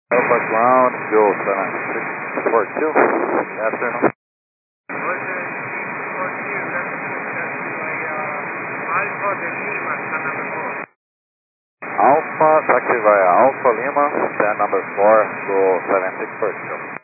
Alpha Ground, go 7642. Good afternoon. Alpha, taxi via Alpha Lima, stand number 4, go 7642.